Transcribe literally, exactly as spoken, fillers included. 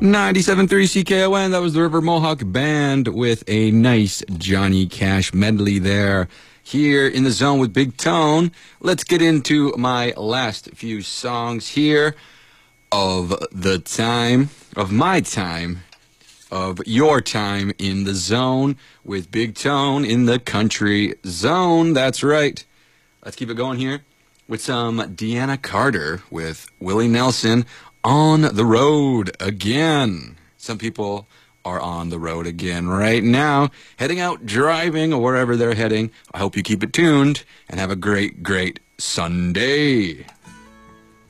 ninety-seven point three C K O N, that was the River Mohawk Band with a nice Johnny Cash medley there. Here in the zone with Big Tone, let's get into my last few songs here of the time, of my time, of your time in the zone with Big Tone in the country zone. That's right. Let's keep it going here with some Deanna Carter with Willie Nelson, On the Road Again. Some people are on the road again right now, heading out driving or wherever they're heading. I hope you keep it tuned and have a great, great Sunday.